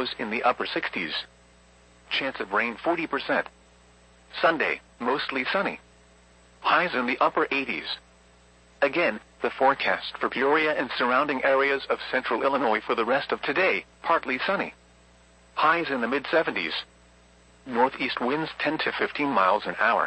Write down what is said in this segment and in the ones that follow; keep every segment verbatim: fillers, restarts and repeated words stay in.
lows in the upper sixties. Chance of rain forty percent. Sunday, mostly sunny. Highs in the upper eighties. Again, the forecast for Peoria and surrounding areas of central Illinois for the rest of today, partly sunny. Highs in the mid seventies. Northeast winds ten to fifteen miles an hour.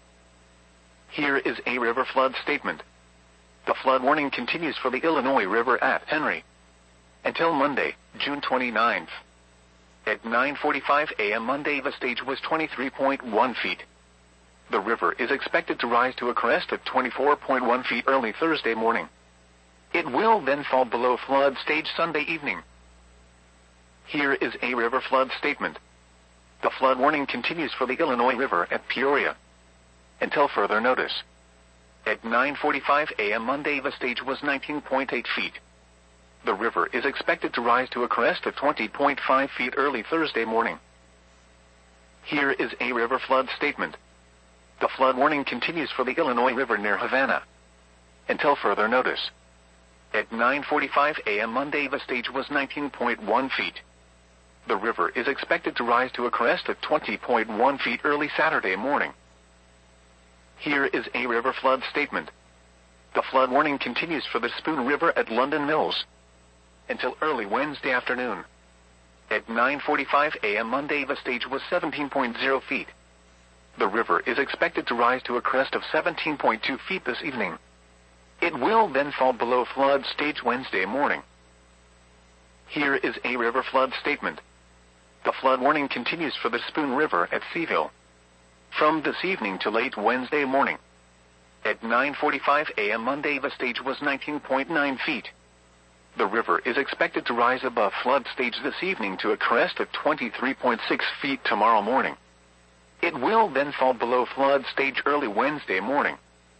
Here is a river flood statement. The flood warning continues for the Illinois River at Henry until Monday, June twenty-ninth. At nine forty-five a m Monday, the stage was twenty-three point one feet. The river is expected to rise to a crest of twenty-four point one feet early Thursday morning. It will then fall below flood stage Sunday evening. Here is a river flood statement. The flood warning continues for the Illinois River at Peoria until further notice. At nine forty-five a m Monday, the stage was nineteen point eight feet. The river is expected to rise to a crest of twenty point five feet early Thursday morning. Here is a river flood statement. The flood warning continues for the Illinois River near Havana until further notice. At nine forty-five a m Monday, the stage was nineteen point one feet. The river is expected to rise to a crest of twenty point one feet early Saturday morning. Here is a river flood statement. The flood warning continues for the Spoon River at London Mills until early Wednesday afternoon. At nine forty-five a m Monday, the stage was seventeen point zero feet. The river is expected to rise to a crest of seventeen point two feet this evening. It will then fall below flood stage Wednesday morning. Here is a river flood statement. The flood warning continues for the Spoon River at Seaville from this evening to late Wednesday morning. At nine forty-five a m Monday, the stage was nineteen point nine feet. The river is expected to rise above flood stage this evening to a crest of twenty-three point six feet tomorrow morning. It will then fall below flood stage early Wednesday morning.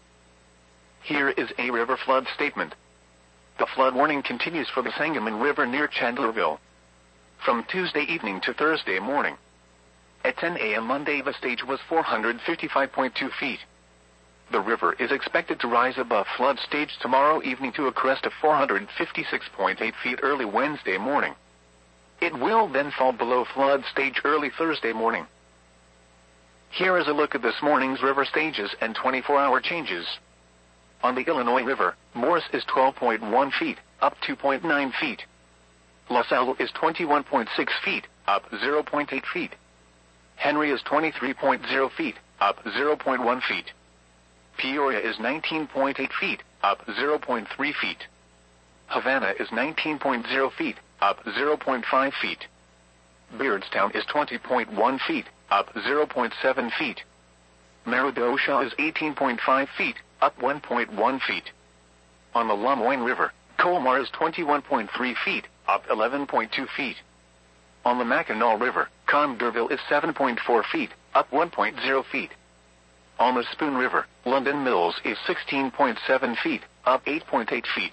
Here is a river flood statement. The flood warning continues for the Sangamon River near Chandlerville from Tuesday evening to Thursday morning. At ten a m Monday, the stage was four hundred fifty-five point two feet. The river is expected to rise above flood stage tomorrow evening to a crest of four hundred fifty-six point eight feet early Wednesday morning. It will then fall below flood stage early Thursday morning. Here is a look at this morning's river stages and twenty-four hour changes. On the Illinois River, Morris is twelve point one feet, up two point nine feet. LaSalle is twenty-one point six feet, up zero point eight feet. Henry is twenty-three point zero feet, up zero point one feet. Peoria is nineteen point eight feet, up zero point three feet. Havana is nineteen point zero feet, up zero point five feet. Beardstown is twenty point one feet, up zero point seven feet. Meridosha is eighteen point five feet, up one point one feet. On the Lemoyne River, Colmar is twenty-one point three feet, up eleven point two feet. On the Mackinac River, Congerville is seven point four feet, up one point zero feet. On the Spoon River, London Mills is sixteen point seven feet, up eight point eight feet.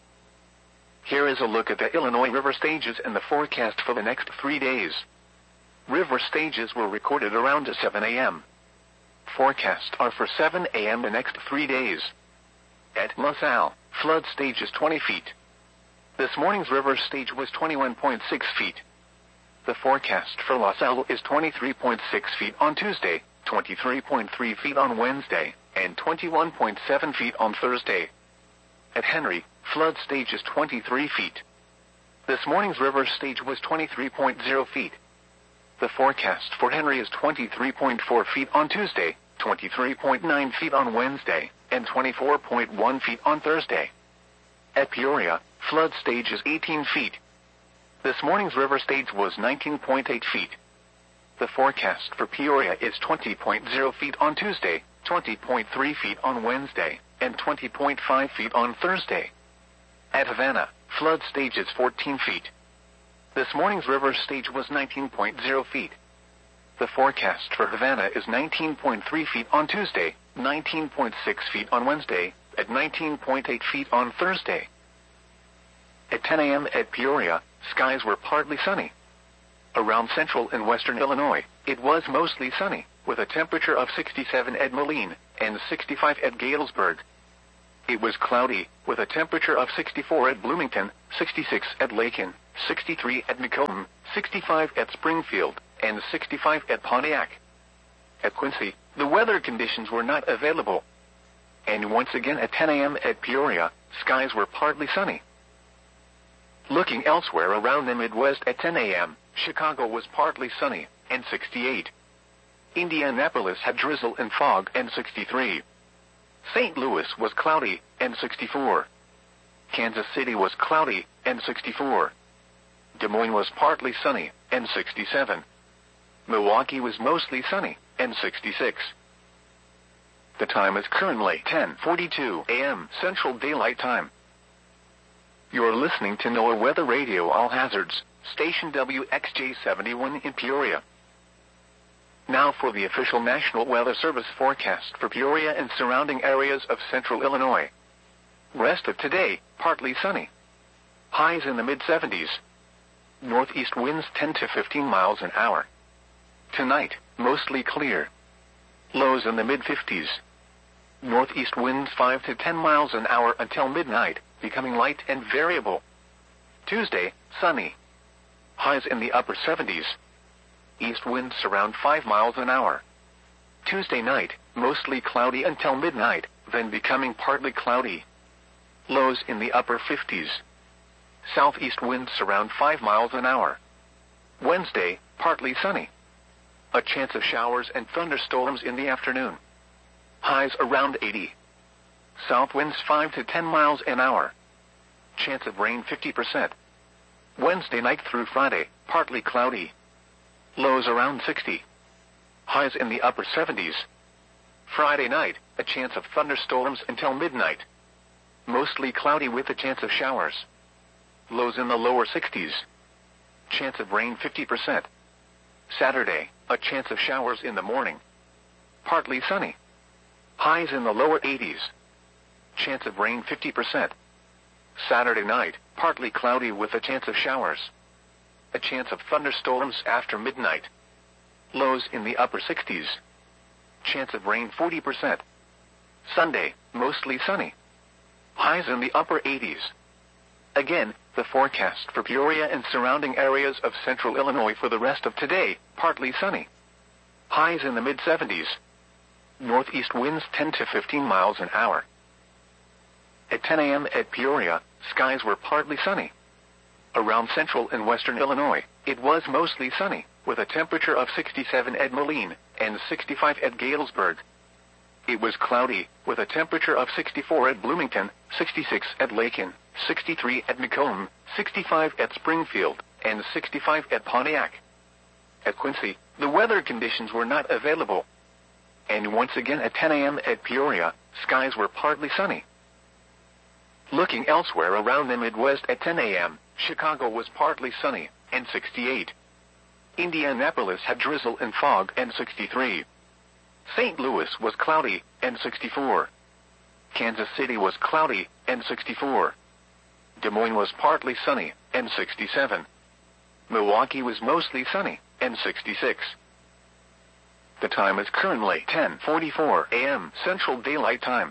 Here is a look at the Illinois River stages and the forecast for the next three days. River stages were recorded around seven a m Forecasts are for seven a m the next three days. At LaSalle, flood stage is twenty feet. This morning's river stage was twenty-one point six feet. The forecast for LaSalle is twenty-three point six feet on Tuesday, twenty-three point three feet on Wednesday, and twenty-one point seven feet on Thursday. At Henry, flood stage is twenty-three feet. This morning's river stage was twenty-three point zero feet. The forecast for Henry is twenty-three point four feet on Tuesday, twenty-three point nine feet on Wednesday, and twenty-four point one feet on Thursday. At Peoria, flood stage is eighteen feet. This morning's river stage was nineteen point eight feet. The forecast for Peoria is twenty point zero feet on Tuesday, twenty point three feet on Wednesday, and twenty point five feet on Thursday. At Havana, flood stage is fourteen feet. This morning's river stage was nineteen point zero feet. The forecast for Havana is nineteen point three feet on Tuesday, nineteen point six feet on Wednesday, and nineteen point eight feet on Thursday. At ten a m at Peoria, skies were partly sunny. Around central and western Illinois, it was mostly sunny, with a temperature of sixty-seven at Moline and sixty-five at Galesburg. It was cloudy, with a temperature of sixty-four at Bloomington, sixty-six at Lakin, sixty-three at Macomb, sixty-five at Springfield, and sixty-five at Pontiac. At Quincy, the weather conditions were not available. And once again at ten a m at Peoria, skies were partly sunny. Looking elsewhere around the Midwest at ten a m, Chicago was partly sunny, and sixty-eight. Indianapolis had drizzle and fog, and sixty-three. Saint Louis was cloudy, and sixty-four. Kansas City was cloudy, and sixty-four. Des Moines was partly sunny, and sixty-seven. Milwaukee was mostly sunny, and sixty-six. The time is currently ten forty-two a m Central Daylight Time. You're listening to NOAA Weather Radio All Hazards, station W X J seventy-one in Peoria. Now for the official National Weather Service forecast for Peoria and surrounding areas of central Illinois. Rest of today, partly sunny. Highs in the mid seventies. Northeast winds ten to fifteen miles an hour. Tonight, mostly clear. Lows in the mid fifties. Northeast winds five to ten miles an hour until midnight, becoming light and variable. Tuesday, sunny. Highs in the upper seventies. East winds around five miles an hour. Tuesday night, mostly cloudy until midnight, then becoming partly cloudy. Lows in the upper fifties. Southeast winds around five miles an hour. Wednesday, partly sunny. A chance of showers and thunderstorms in the afternoon. Highs around eighty. South winds five to ten miles an hour. Chance of rain fifty percent. Wednesday night through Friday, partly cloudy. Lows around sixty. Highs in the upper seventies. Friday night, a chance of thunderstorms until midnight. Mostly cloudy with a chance of showers. Lows in the lower sixties. Chance of rain fifty percent. Saturday, a chance of showers in the morning. Partly sunny. Highs in the lower eighties. Chance of rain fifty percent. Saturday night, partly cloudy with a chance of showers. A chance of thunderstorms after midnight. Lows in the upper sixties. Chance of rain forty percent. Sunday, mostly sunny. Highs in the upper eighties. Again, the forecast for Peoria and surrounding areas of central Illinois for the rest of today, partly sunny. Highs in the mid seventies. Northeast winds ten to fifteen miles an hour. At ten a m at Peoria, skies were partly sunny. Around central and western Illinois, it was mostly sunny, with a temperature of sixty-seven at Moline and sixty-five at Galesburg. It was cloudy, with a temperature of sixty-four at Bloomington, sixty-six at Lakin, sixty-three at Macomb, sixty-five at Springfield, and sixty-five at Pontiac. At Quincy, the weather conditions were not available. And once again at ten a m at Peoria, skies were partly sunny. Looking elsewhere around the Midwest at ten a m, Chicago was partly sunny, and sixty-eight. Indianapolis had drizzle and fog, and sixty-three. Saint Louis was cloudy, and sixty-four. Kansas City was cloudy, and sixty-four. Des Moines was partly sunny, and sixty-seven. Milwaukee was mostly sunny, and sixty-six. The time is currently ten forty-four a m Central Daylight Time.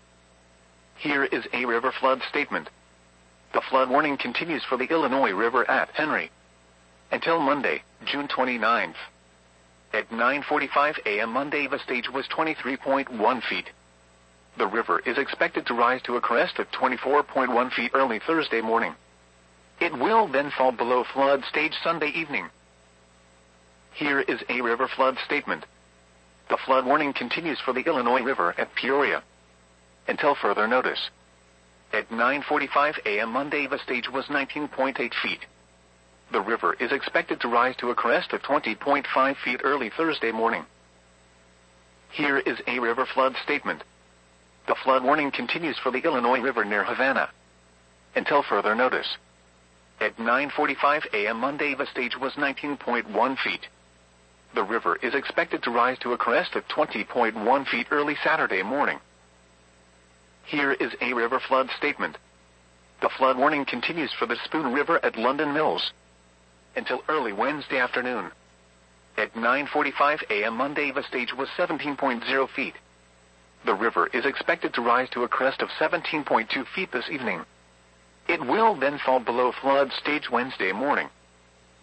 Here is a river flood statement. The flood warning continues for the Illinois River at Henry until Monday, June twenty-ninth. At nine forty-five a m Monday, the stage was twenty-three point one feet. The river is expected to rise to a crest of twenty-four point one feet early Thursday morning. It will then fall below flood stage Sunday evening. Here is a river flood statement. The flood warning continues for the Illinois River at Peoria until further notice. At nine forty-five a m Monday, the stage was nineteen point eight feet. The river is expected to rise to a crest of twenty point five feet early Thursday morning. Here is a river flood statement. The flood warning continues for the Illinois River near Havana until further notice. At nine forty-five a m Monday, the stage was nineteen point one feet. The river is expected to rise to a crest of twenty point one feet early Saturday morning. Here is a river flood statement. The flood warning continues for the Spoon River at London Mills until early Wednesday afternoon. At nine forty-five a m Monday, the stage was seventeen point zero feet. The river is expected to rise to a crest of seventeen point two feet this evening. It will then fall below flood stage Wednesday morning.